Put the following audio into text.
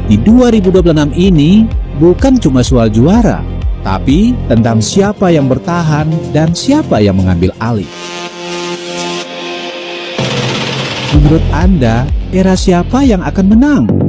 Di 2026 ini bukan cuma soal juara, tapi tentang siapa yang bertahan dan siapa yang mengambil alih. Menurut Anda, era siapa yang akan menang?